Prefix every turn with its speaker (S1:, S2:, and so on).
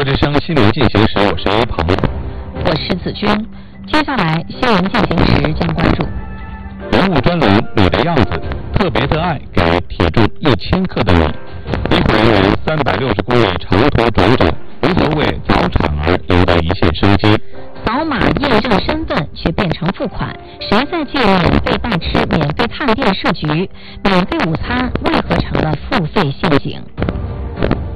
S1: 国之声新闻进行时，我是 A 鹏，
S2: 我是子君。接下来新闻进行时将关注
S1: 人物专栏你的样子，特别的爱给体重1000克的你。医护人员360公里长途转诊，无何为早产儿赢得一线生机。
S2: 扫码验证身份却变成付款，谁在借免费代吃免费探店设局？免费午餐为何成了付费陷阱？